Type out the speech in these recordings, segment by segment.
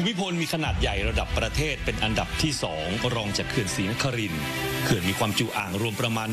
มิพลมีขนาดใหญ่ระดับประเทศเป็นอันดับที่2รองจากเขื่อนศรีนครินทร์เขื่อนมีความจุอ่างรวมประมาณ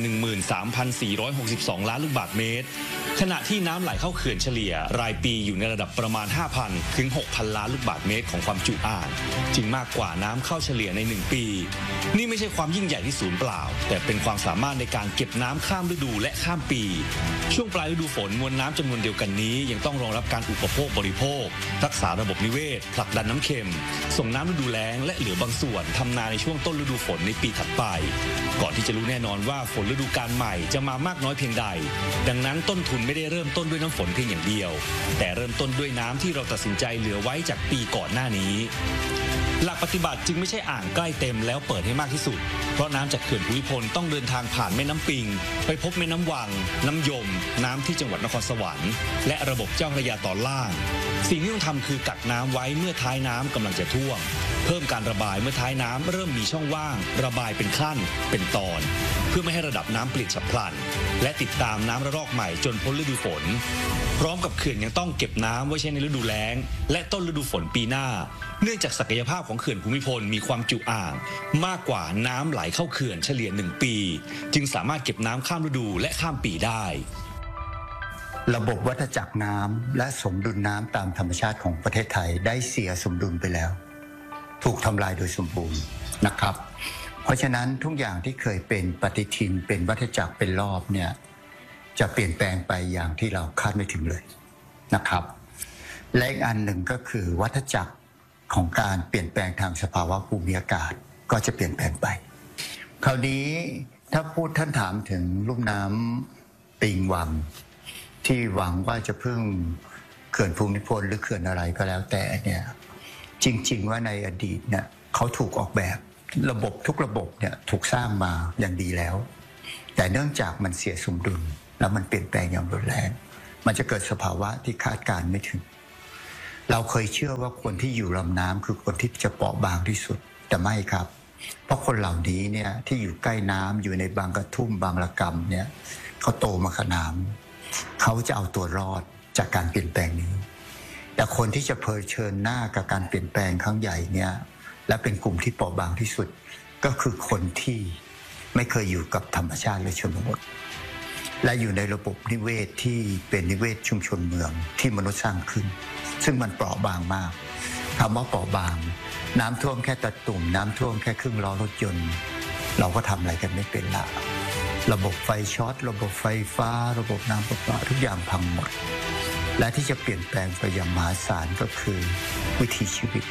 13,462 ล้านลูกบาศก์เมตรขณะที่น้ำไหลเข้าเขื่อนเฉลี่ยรายปีอยู่ในระดับประมาณ 5,000 ถึง 6,000 ล้านลูกบาศก์เมตรของความจุอ่างจึงมากกว่าน้ำเข้าเฉลี่ยใน1ปีนี่ไม่ใช่ความยิ่งใหญ่ที่ศูนย์เปล่าแต่เป็นความสามารถในการเก็บน้ำข้ามฤดูและข้ามปีช่วงปลายฤดูฝนมวลน้ำจำนวนเดียวกันนี้ยังต้องรองรับการอุปโภคบริโภครักษาระบบนิเวศผลักดันน้ำเค็มส่งน้ำฤดูแล้งและเหลือบางส่วนทำนาในช่วงต้นฤดูฝนในปีถัดไปก่อนที่จะรู้แน่นอนว่าฝนฤดูกาลใหม่จะมามากน้อยเพียงใดดังนั้นต้นทุนไม่ได้เริ่มต้นด้วยน้ำฝนเพียงอย่างเดียวแต่เริ่มต้นด้วยน้ำที่เราตัดสินใจเหลือไว้จากปีก่อนหน้านี้หลักปฏิบัติจึงไม่ใช่อ่างใกล้เต็มแล้วเปิดให้มากที่สุดเพราะน้ำจากเขื่อนภูมิพลต้องเดินทางผ่านแม่น้ำปิงไปพบแม่น้ำวังน้ำยมน้ำที่จังหวัดนครสวรรค์และระบบเจ้าพระยาตอนล่างสิ่งที่ต้องทำคือกักน้ำไว้เมื่อท้ายน้ำกำลังจะท่วมเพิ่มการระบายเมื่อท้ายน้ำเริ่มมีช่องว่างระบายเป็นขั้นเป็นตอนเพื่อไม่ให้ระดับน้ำเปลี่ยนฉับพลันและติดตามน้ำระลอกใหม่จนพ้นฤดูฝนพร้อมกับเขื่อนยังต้องเก็บน้ำไว้ใช้ในฤดูแล้งและต้นฤดูฝนปีหน้าเนื่องจากศักยภาพของเขื่อนภูมิพลมีความจุอ่างมากกว่าน้ำไหลเข้าเขื่อนเฉลี่ย1ปีจึงสามารถเก็บน้ำข้ามฤดูและข้ามปีได้ระบบวัฏจักรน้ำและสมดุลน้ำตามธรรมชาติของประเทศไทยได้เสียสมดุลไปแล้วถูกทำลายโดยสมบูรณ์นะครับเพราะฉะนั้นทุกอย่างที่เคยเป็นปฏิทินเป็นวัฏจักรเป็นรอบเนี่ยจะเปลี่ยนแปลงไปอย่างที่เราคาดไม่ถึงเลยนะครับและอีกอันหนึ่งก็คือวัฏจักรของการเปลี่ยนแปลงทางสภาวะภูมิอากาศก็จะเปลี่ยนแปลงไปคราวนี้ถ้าท่านถามถึงลุ่มน้ำปิงวังที่หวังว่าจะพึ่งเขื่อนภูมิพลหรือเขื่อนอะไรก็แล้วแต่เนี่ยจริงๆว่าในอดีตเนี่ยเขาถูกออกแบบระบบทุกระบบเนี่ยถูกสร้างมาอย่างดีแล้วแต่เนื่องจากมันเสียสมดุลแล้วมันเปลี่ยนแปลงอย่างรุนแรงมันจะเกิดสภาวะที่คาดการณ์ไม่ถึงเราเคยเชื่อว่าคนที่อยู่ลำน้ำคือคนที่จะเปราะบางที่สุดแต่ไม่ครับเพราะคนเหล่านี้เนี่ยที่อยู่ใกล้น้ำอยู่ในบางกระทุ่มบางระกำเนี่ยเขาโตมากับน้ำเขาจะเอาตัวรอดจากการเปลี่ยนแปลงนี้แต่คนที่จะเผชิญหน้ากับการเปลี่ยนแปลงครั้งใหญ่เนี่ยและเป็นกลุ่มที่เปราะบางที่สุดก็คือคนที่ไม่เคยอยู่กับธรรมชาติและชนบทและอยู่ในระบบนิเวศที่เป็นนิเวศชุมชนเมืองที่มนุษย์สร้างขึ้นซึ่งมันเปราะบางมากคำว่าเปราะบางน้ำท่วมแค่ตะตุ่มน้ำท่วมแค่ครึ่งล้อรถยนต์เราก็ทำอะไรกันไม่เป็นละระบบไฟช็อตระบบไฟฟ้าระบบน้ำประปาทุกอย่างพังหมดและที่จะเปลี่ยนแปลงไปอย่างมหาศาลก็คือวิถีชีวิต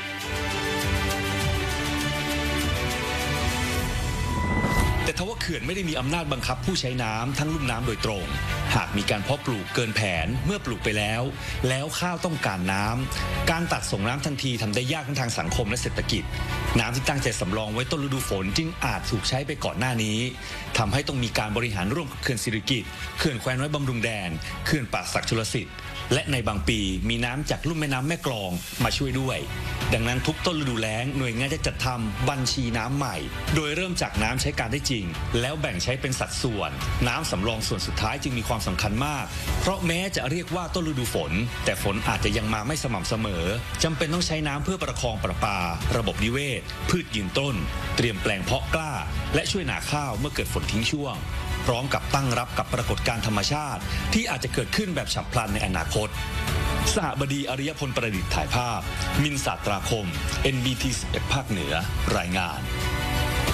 แต่ทว่าเขื่อนไม่ได้มีอำนาจบังคับผู้ใช้น้ำทั้งลุ่มน้ำโดยตรงหากมีการเพาะปลูกเกินแผนเมื่อปลูกไปแล้วข้าวต้องการน้ำการตัดส่งน้ำทันทีทำได้ยากทั้งทางสังคมและเศรษฐกิจน้ำที่ตั้งใจสำรองไว้ต้นฤดูฝนจึงอาจถูกใช้ไปก่อนหน้านี้ทำให้ต้องมีการบริหารร่วมกับเขื่อนสิริกิติ์เขื่อนแควน้อยบำรุงแดนเขื่อนป่าสักชลสิทธิ์และในบางปีมีน้ำจากลุ่มแม่น้ำแม่กลองมาช่วยด้วยดังนั้นทุกต้นฤดูแล้งหน่วยงานจะจัดทำบัญชีน้ำใหม่โดยเริ่มจากน้ำใช้การได้จริงแล้วแบ่งใช้เป็นสัดส่วนน้ำสำรองส่วนสุดท้ายจึงมีความสำคัญมากเพราะแม้จะเรียกว่าต้นฤดูฝนแต่ฝนอาจจะยังมาไม่สม่ำเสมอจำเป็นต้องใช้น้ำเพื่อประคองประปาระบบนิเวศพืชยืนต้นเตรียมแปลงเพาะกล้าและช่วยหนาข้าวเมื่อเกิดฝนทิ้งช่วงพร้อมกับตั้งรับกับปรากฏการณ์ธรรมชาติที่อาจจะเกิดขึ้นแบบฉับพลันในอนาคตสหบดีอริยพลประดิษฐ์ถ่ายภาพมินศาสตราคม NBT 11 ภาคเหนือรายงาน